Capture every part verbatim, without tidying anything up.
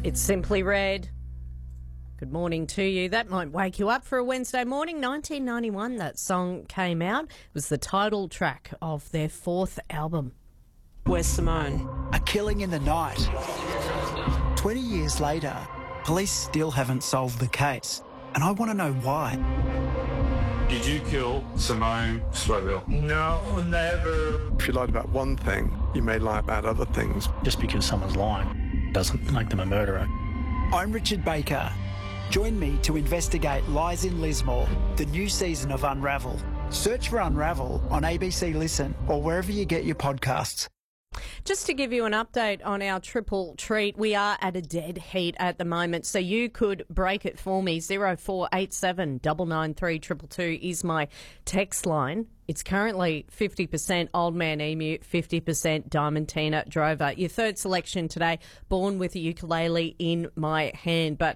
It's Simply Red. Good morning to you. That might wake you up for a Wednesday morning. nineteen ninety-one, that song came out. It was the title track of their fourth album. Where's Simone? A killing in the night. twenty years later, police still haven't solved the case, and I want to know why. Did you kill Simone Slowell? No, never. If you lied about one thing, you may lie about other things. Just because someone's lying doesn't make them a murderer. I'm Richard Baker. Join me to investigate Lies in Lismore, the new season of Unravel. Search for Unravel on A B C Listen or wherever you get your podcasts. Just to give you an update on our triple treat, we are at a dead heat at the moment, so you could break it for me. zero four eight seven nine nine three two two two is my text line. It's currently fifty percent Old Man Emu, fifty percent Diamantina Drover. Your third selection today, Born with a Ukulele in My Hand. But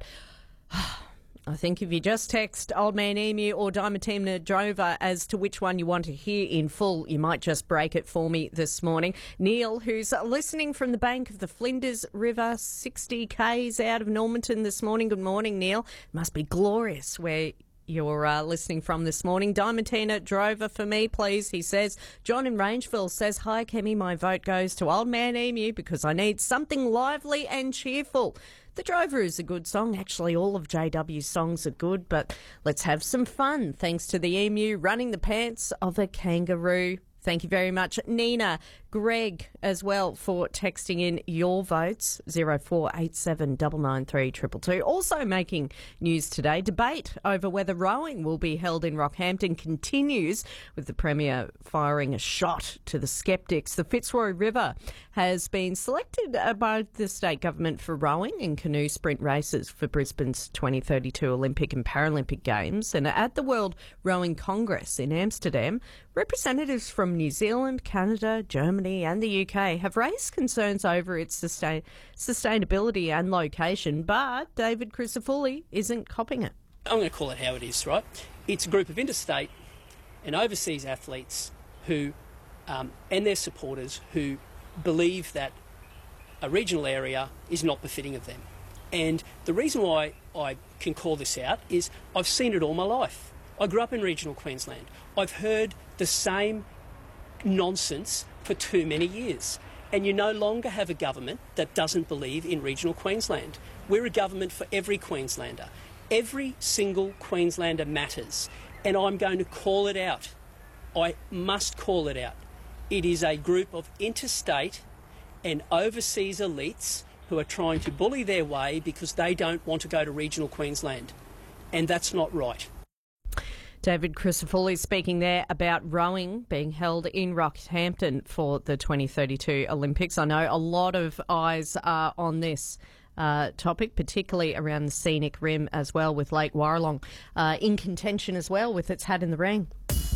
I think if you just text Old Man Emu or Diamantina Drover as to which one you want to hear in full, you might just break it for me this morning. Neil, who's listening from the bank of the Flinders River, sixty kays out of Normanton this morning. Good morning, Neil. Must be glorious where you're uh, listening from this morning. Diamantina Drover for me, please, he says. John in Rangeville says, hi, Kemi, my vote goes to Old Man Emu because I need something lively and cheerful. The Drover is a good song. Actually, all of J W's songs are good, but let's have some fun thanks to the emu running the pants of a kangaroo. Thank you very much, Nina, Greg as well for texting in your votes, zero four eight seven nine nine three two two two. Also making news today, debate over whether rowing will be held in Rockhampton continues with the Premier firing a shot to the sceptics. The Fitzroy River has been selected by the state government for rowing and canoe sprint races for Brisbane's twenty thirty-two Olympic and Paralympic Games. And at the World Rowing Congress in Amsterdam, representatives from New Zealand, Canada, Germany and the U K have raised concerns over its sustain- sustainability and location, but David Crisafulli isn't copping it. I'm going to call it how it is, right? It's a group of interstate and overseas athletes who, um, and their supporters, who believe that a regional area is not befitting of them. And the reason why I can call this out is I've seen it all my life. I grew up in regional Queensland. I've heard the same nonsense for too many years. And you no longer have a government that doesn't believe in regional Queensland. We're a government for every Queenslander. Every single Queenslander matters. And I'm going to call it out. I must call it out. It is a group of interstate and overseas elites who are trying to bully their way because they don't want to go to regional Queensland. And that's not right. David Crisafulli speaking there about rowing being held in Rockhampton for the twenty thirty-two Olympics. I know a lot of eyes are on this uh, topic, particularly around the scenic rim as well, with Lake Warralong uh, in contention as well with its hat in the ring.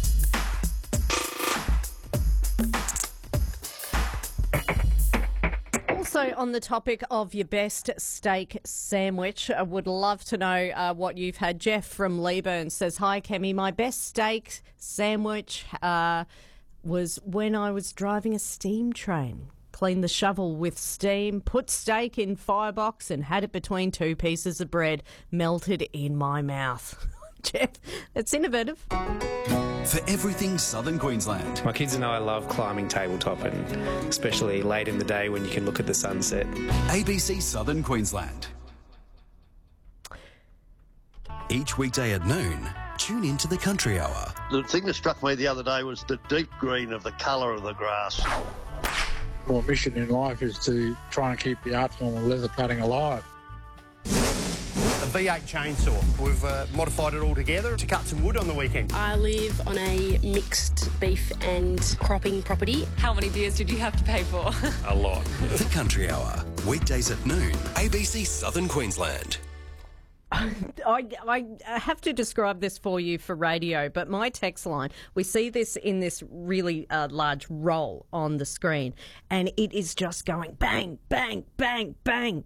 Also on the topic of your best steak sandwich, I would love to know uh, what you've had. Jeff from Leeburn says, hi, Kemi, my best steak sandwich uh, was when I was driving a steam train. Cleaned the shovel with steam, put steak in firebox and had it between two pieces of bread, melted in my mouth. Jeff, that's innovative. For everything Southern Queensland. My kids and I love climbing tabletop, and especially late in the day when you can look at the sunset. A B C Southern Queensland. Each weekday at noon, tune into the Country Hour. The thing that struck me the other day was the deep green of the colour of the grass. My mission in life is to try and keep the art form of leather cutting alive. A V eight chainsaw. We've uh, modified it all together to cut some wood on the weekend. I live on a mixed beef and cropping property. How many beers did you have to pay for? A lot. The Country Hour, weekdays at noon, A B C Southern Queensland. I, I have to describe this for you for radio, but my text line, we see this in this really uh, large roll on the screen, and it is just going bang, bang, bang, bang.